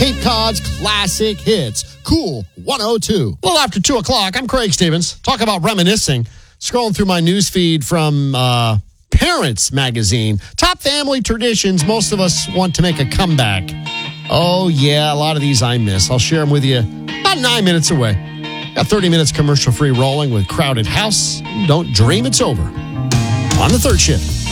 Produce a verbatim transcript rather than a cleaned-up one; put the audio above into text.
Cape Cod's classic hits. Cool one oh two. A little after two o'clock, I'm Craig Stevens. Talk about reminiscing. Scrolling through my news feed from uh, Parents Magazine. Top family traditions most of us want to make a comeback. Oh, yeah, a lot of these I miss. I'll share them with you about nine minutes away. Got thirty minutes commercial-free rolling with Crowded House. Don't dream it's over. On the third shift.